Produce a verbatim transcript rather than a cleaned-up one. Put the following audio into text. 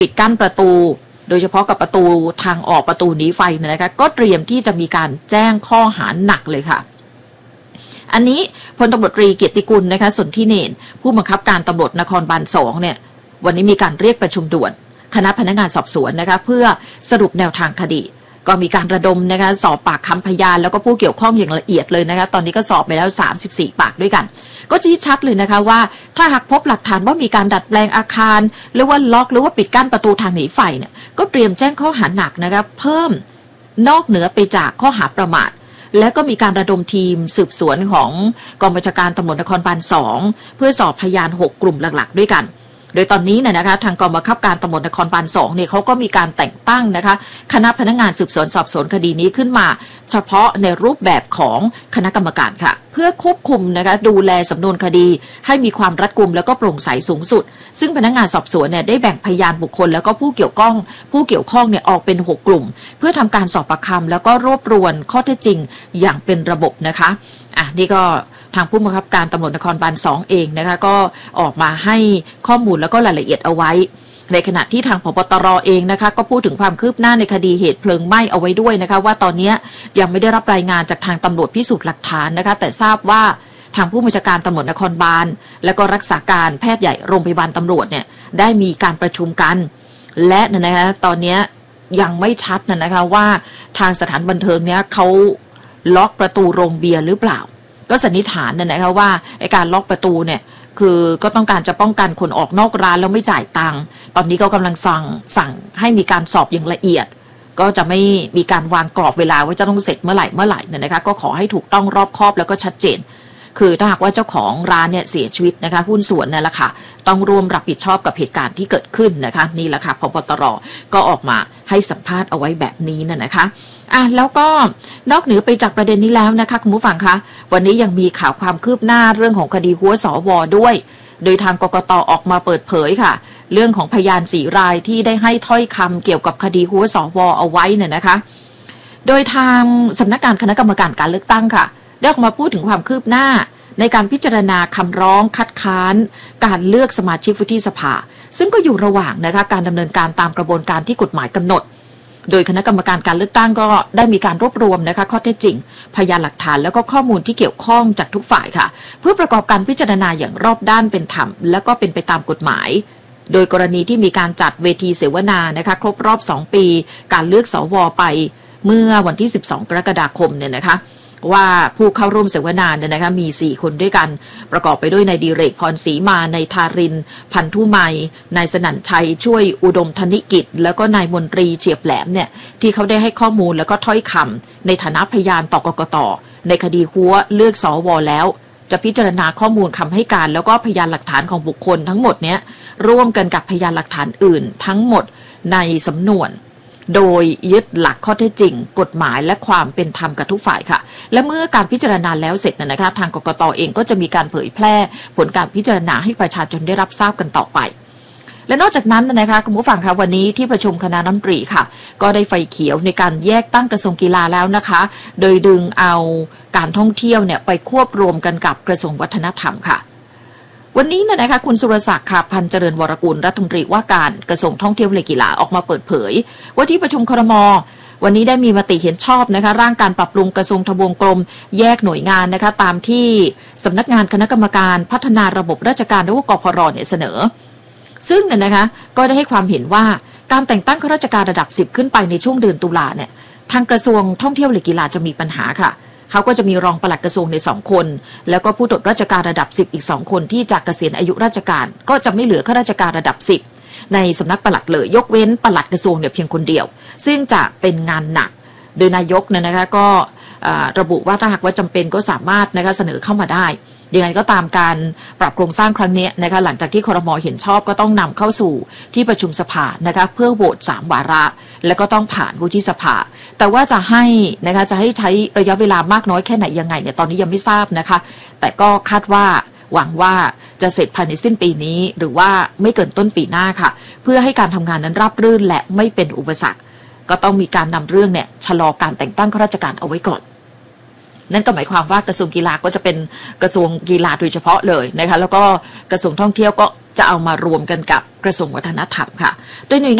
ปิดกั้นประตูโดยเฉพาะกับประตูทางออกประตูหนีไฟนะคะก็เตรียมที่จะมีการแจ้งข้อหาหนักเลยค่ะอันนี้พลตำรวจตรีเกียรติกุลนะคะสนธิเนรผู้บังคับการตำรวจนครบาลสองเนี่ยวันนี้มีการเรียกประชุมด่วนคณะพนักงานสอบสวนนะคะเพื่อสรุปแนวทางคดีก็มีการระดมนะคะสอบปากคำพยานแล้วก็ผู้เกี่ยวข้องอย่างละเอียดเลยนะคะตอนนี้ก็สอบไปแล้วสามสิบสี่ปากด้วยกันก็ชี้ชัดเลยนะคะว่าถ้าหากพบหลักฐานว่ามีการดัดแปลงอาคารหรือว่าล็อกหรือว่าปิดกั้นประตูทางหนีไฟเนี่ยก็เตรียมแจ้งข้อหาหนักนะคะเพิ่มนอกเหนือไปจากข้อหาประมาทและก็มีการระดมทีมสืบสวนของกองบัญชาการตำรวจนครบาลสองเพื่อสอบพยานหกกลุ่มหลักๆด้วยกันโดยตอนนี้เนี่ยนะคะทางกองบังคับการตำรวจนครบาลสองเนี่ยเขาก็มีการแต่งตั้งนะคะคณะพนักงานสืบสวนสอบสวนคดีนี้ขึ้นมาเฉพาะในรูปแบบของคณะกรรมการค่ะเพื่อควบคุมนะคะดูแลสำนวนคดีให้มีความรัดกุมแล้วก็โปร่งใสสูงสุดซึ่งพนักงานสอบสวนเนี่ยได้แบ่งพยานบุคคลแล้วก็ผู้เกี่ยวข้องผู้เกี่ยวข้องเนี่ยออกเป็นหกกลุ่มเพื่อทำการสอบปากคำแล้วก็รวบรวมข้อเท็จจริงอย่างเป็นระบบนะคะอ่ะนี่ก็ทางผู้บังคับการตำรวจนครบาลสองเองนะคะก็ออกมาให้ข้อมูลแล้วก็รายละเอียดเอาไว้ในขณะที่ทางผบ.ตร.เองนะคะก็พูดถึงความคืบหน้าในคดีเหตุเพลิงไหม้เอาไว้ด้วยนะคะว่าตอนนี้ยังไม่ได้รับรายงานจากทางตำรวจพิสูจน์หลักฐานนะคะแต่ทราบว่าทางผู้บัญชาการตำรวจนครบาลและก็รักษาการแพทย์ใหญ่โรงพยาบาลตำรวจเนี่ยได้มีการประชุมกันและนะคะตอนนี้ยังไม่ชัดนะคะว่าทางสถานบันเทิงเนี้ยเขาล็อกประตูโรงเบียร์หรือเปล่าก็สันนิษฐานนะคะว่าไอ้การล็อกประตูเนี่ยคือก็ต้องการจะป้องกันคนออกนอกร้านแล้วไม่จ่ายตังค์ตอนนี้ก็กำลังสั่งสั่งให้มีการสอบอย่างละเอียดก็จะไม่มีการวางกรอบเวลาว่าจะต้องเสร็จเมื่อไหร่เมื่อไหร่เนี่ยนะคะก็ขอให้ถูกต้องรอบคอบแล้วก็ชัดเจนคือถ้าหากว่าเจ้าของร้านเนี่ยเสียชีวิตนะคะหุ้นส่วนนั่นแหละค่ะต้องร่วมรับผิดชอบกับเหตุการณ์ที่เกิดขึ้นนะคะนี่แหละค่ะผบ.ตร.ก็ออกมาให้สัมภาษณ์เอาไว้แบบนี้น่ะนะคะอ่ะแล้วก็นอกเหนือไปจากประเด็นนี้แล้วนะคะคุณผู้ฟังคะวันนี้ยังมีข่าวความคืบหน้าเรื่องของคดีหัวสวด้วยโดยทางกกต.ออกมาเปิดเผยค่ะเรื่องของพยานสี่รายที่ได้ให้ถ้อยคำเกี่ยวกับคดีหัวสวเอาไว้เนี่ยนะคะโดยทางสำนักงานคณะกรรมการการเลือกตั้งค่ะได้ออกมาพูดถึงความคืบหน้าในการพิจารณาคำร้องคัดค้านการเลือกสมาชิกวุฒิสภาซึ่งก็อยู่ระหว่างนะคะการดำเนินการตามกระบวนการที่กฎหมายกำหนดโดยคณะกรรมการการเลือกตั้งก็ได้มีการรวบรวมนะคะข้อเท็จจริงพยานหลักฐานแล้วก็ข้อมูลที่เกี่ยวข้องจากทุกฝ่ายค่ะเพื่อประกอบการพิจารณาอย่างรอบด้านเป็นธรรมและก็เป็นไปตามกฎหมายโดยกรณีที่มีการจัดเวทีเสวนานะคะครบรอบสองปีการเลือกสวไปเมื่อวันที่สิบสองกรกฎาคมเนี่ยนะคะว่าผู้เข้าร่วมเสวนาเนี่ยนะคะมีสี่คนด้วยกันประกอบไปด้วยนายดิเรกพรศรีมานายทารินพันธุไมนายสนั่นชัยช่วยอุดมธนิกิจแล้วก็นายมนตรีเฉียบแหลมเนี่ยที่เขาได้ให้ข้อมูลแล้วก็ถ้อยคำในฐานะพยานต่อกกต.ในคดีหัวเลือกสวแล้วจะพิจารณาข้อมูลคำให้การแล้วก็พยานหลักฐานของบุคคลทั้งหมดเนี้ยร่วมกันกับพยานหลักฐานอื่นทั้งหมดในสำนวนโดยยึดหลักข้อเท็จจริงกฎหมายและความเป็นธรรมกับทุกฝ่ายค่ะและเมื่อการพิจารณาแล้วเสร็จนะคะทางกกต.เองก็จะมีการเผยแพร่ผลการพิจารณาให้ประชาชนได้รับทราบกันต่อไปและนอกจากนั้นนะคะคุณผู้ฟังคะวันนี้ที่ประชุมคณะรัฐมนตรีค่ะก็ได้ไฟเขียวในการแยกตั้งกระทรวงกีฬาแล้วนะคะโดยดึงเอาการท่องเที่ยวเนี่ยไปควบรวมกันกับกระทรวงวัฒนธรรมค่ะวันนี้นะคะคุณสุรศักดิ์ค่ะพันเจริญวรกุลรัฐมนตรีว่าการกระทรวงท่องเที่ยวและกีฬาออกมาเปิดเผยว่าที่ประชุมครม.วันนี้ได้มีมติเห็นชอบนะคะร่างการปรับปรุงกระทรวงทบวงกรมแยกหน่วยงานนะคะตามที่สำนักงานคณะกรรมการพัฒนาระบบราชการหรือว่ากพร.เนี่ยเสนอซึ่งนะคะก็ได้ให้ความเห็นว่าการแต่งตั้งข้าราชการระดับสิบขึ้นไปในช่วงเดือนตุลาเนี่ยทางกระทรวงท่องเที่ยวและกีฬาจะมีปัญหาค่ะเขาก็จะมีรองปลัดกระทรวงในสองคนแล้วก็ผู้ตรวจราชการระดับสิบอีกสองคนที่จะเกษียณอายุราชการก็จะไม่เหลือข้าราชการระดับสิบในสำนักปลัดเลยยกเว้นปลัดกระทรวงเนี่ยเพียงคนเดียวซึ่งจะเป็นงานหนักโดยนายกเนี่ยนะคะก็ระบุว่าถ้าหากว่าจำเป็นก็สามารถนะคะเสนอเข้ามาได้ยังไงก็ตามการปรับโครงสร้างครั้งนี้นะคะหลังจากที่ครม.เห็นชอบก็ต้องนำเข้าสู่ที่ประชุมสภานะคะเพื่อโหวตสามวาระแล้วก็ต้องผ่านวุฒิสภาแต่ว่าจะให้นะคะจะให้ใช้ระยะเวลามากน้อยแค่ไหนยังไงเนี่ยตอนนี้ยังไม่ทราบนะคะแต่ก็คาดว่าหวังว่าจะเสร็จภายในสิ้นปีนี้หรือว่าไม่เกินต้นปีหน้าค่ะเพื่อให้การทำงานนั้นราบรื่นและไม่เป็นอุปสรรคก็ต้องมีการนำเรื่องเนี่ยชะลอการแต่งตั้งข้าราชการเอาไว้ก่อนนั่นก็หมายความว่ากระทรวงกีฬาก็จะเป็นกระทรวงกีฬาโดยเฉพาะเลยนะคะแล้วก็กระทรวงท่องเที่ยวก็จะเอามารวมกันกับกระทรวงวัฒนธรรมค่ะโดยหน่วย